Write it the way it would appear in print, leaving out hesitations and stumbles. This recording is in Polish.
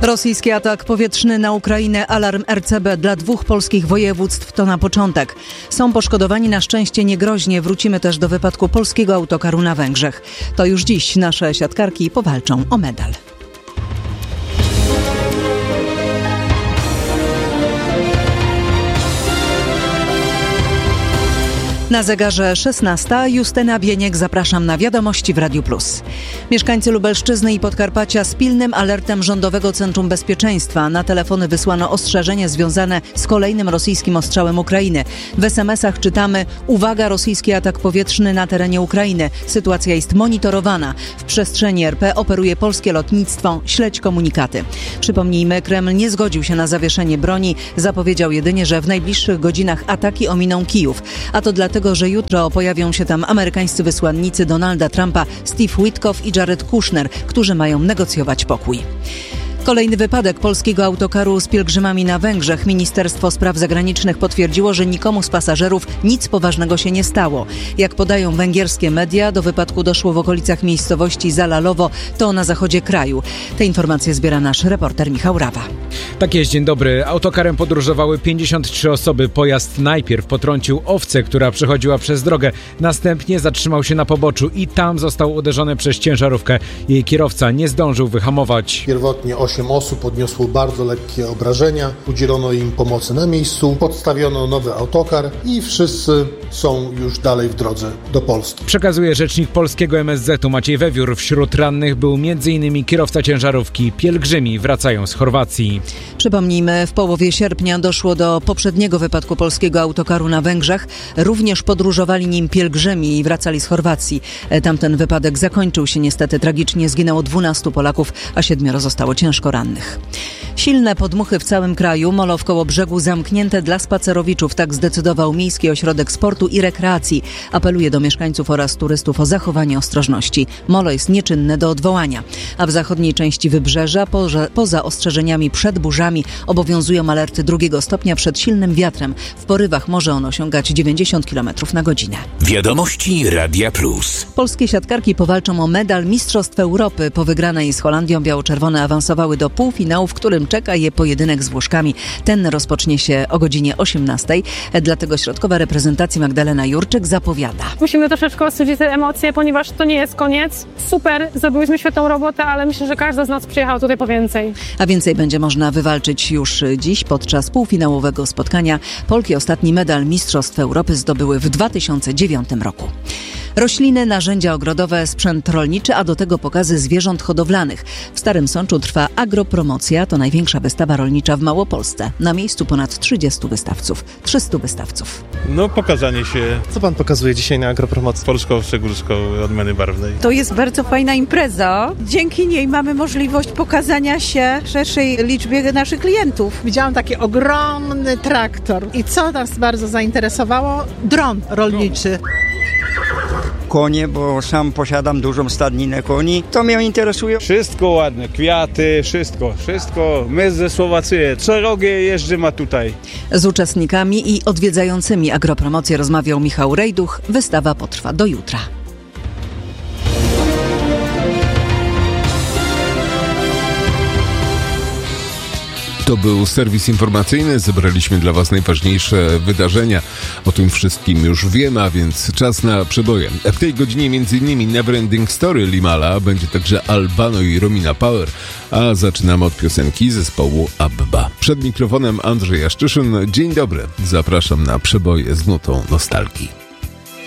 Rosyjski atak powietrzny na Ukrainę, alarm RCB dla 2 polskich województw to na początek. Są poszkodowani na szczęście niegroźnie. Wrócimy też do wypadku polskiego autokaru na Węgrzech. To już dziś nasze siatkarki powalczą o medal. Na zegarze 16. Justyna Bieniek, zapraszam na wiadomości w Radiu Plus. Mieszkańcy Lubelszczyzny i Podkarpacia z pilnym alertem Rządowego Centrum Bezpieczeństwa. Na telefony wysłano ostrzeżenie związane z kolejnym rosyjskim ostrzałem Ukrainy. W SMS-ach czytamy: uwaga, rosyjski atak powietrzny na terenie Ukrainy. Sytuacja jest monitorowana. W przestrzeni RP operuje polskie lotnictwo. Śledź komunikaty. Przypomnijmy, Kreml nie zgodził się na zawieszenie broni. Zapowiedział jedynie, że w najbliższych godzinach ataki ominą Kijów. A to dlatego, że jutro pojawią się tam amerykańscy wysłannicy Donalda Trumpa, Steve Witkoff i Jared Kushner, którzy mają negocjować pokój. Kolejny wypadek polskiego autokaru z pielgrzymami na Węgrzech. Ministerstwo Spraw Zagranicznych potwierdziło, że nikomu z pasażerów nic poważnego się nie stało. Jak podają węgierskie media, do wypadku doszło w okolicach miejscowości Zalalowo, to na zachodzie kraju. Te informacje zbiera nasz reporter Michał Rawa. Tak jest, dzień dobry. Autokarem podróżowały 53 osoby. Pojazd najpierw potrącił owcę, która przechodziła przez drogę. Następnie zatrzymał się na poboczu i tam został uderzony przez ciężarówkę. Jej kierowca nie zdążył wyhamować. Pierwotnie 8 osób odniosło bardzo lekkie obrażenia. Udzielono im pomocy na miejscu, podstawiono nowy autokar i wszyscy są już dalej w drodze do Polski. Przekazuje rzecznik polskiego MSZ-u Maciej Wewiór. Wśród rannych był m.in. kierowca ciężarówki. Pielgrzymi wracają z Chorwacji. Przypomnijmy, w połowie sierpnia doszło do poprzedniego wypadku polskiego autokaru na Węgrzech. Również podróżowali nim pielgrzymi i wracali z Chorwacji. Tamten wypadek zakończył się niestety tragicznie. Zginęło 12 Polaków, a 7 zostało ciężko rannych. Silne podmuchy w całym kraju. Molo w Kołobrzegu zamknięte dla spacerowiczów. Tak zdecydował Miejski Ośrodek Sportu i Rekreacji. Apeluje do mieszkańców oraz turystów o zachowanie ostrożności. Molo jest nieczynne do odwołania. A w zachodniej części Wybrzeża poza ostrzeżeniami przed burzami obowiązują alerty 2 stopnia przed silnym wiatrem. W porywach może on osiągać 90 km na godzinę. Wiadomości Radia Plus. Polskie siatkarki powalczą o medal Mistrzostw Europy. Po wygranej z Holandią biało-czerwone awansowały do półfinału, w którym czeka je pojedynek z Włoszkami. Ten rozpocznie się o godzinie 18. Dlatego środkowa reprezentacja Magdalena Jurczyk zapowiada: musimy troszeczkę ostudzić te emocje, ponieważ to nie jest koniec. Super, zrobiłyśmy świetną robotę, ale myślę, że każda z nas przyjechała tutaj po więcej. A więcej będzie można wywalczyć już dziś podczas półfinałowego spotkania. Polki ostatni medal Mistrzostw Europy zdobyły w 2009 roku. Rośliny, narzędzia ogrodowe, sprzęt rolniczy, a do tego pokazy zwierząt hodowlanych. W Starym Sączu trwa agropromocja. To największa wystawa rolnicza w Małopolsce. Na miejscu ponad 30 wystawców. 300 wystawców. Pokazanie się. Co pan pokazuje dzisiaj na agropromocji? Polsko-Górską odmiany barwnej. To jest bardzo fajna impreza. Dzięki niej mamy możliwość pokazania się szerszej liczbie naszych klientów. Widziałam taki ogromny traktor. I co nas bardzo zainteresowało? Dron rolniczy. Konie, bo sam posiadam dużą stadninę koni. To mnie interesuje. Wszystko ładne, kwiaty, wszystko. My ze Słowacji co rok jeżdżamy tutaj. Z uczestnikami i odwiedzającymi agropromocję rozmawiał Michał Rejduch. Wystawa potrwa do jutra. To był serwis informacyjny. Zebraliśmy dla Was najważniejsze wydarzenia. O tym wszystkim już wiemy, a więc czas na przeboje. W tej godzinie m.in. Neverending Story Limala, będzie także Albano i Romina Power, a zaczynamy od piosenki zespołu ABBA. Przed mikrofonem Andrzej Jaszczyszyn. Dzień dobry. Zapraszam na przeboje z nutą nostalgii.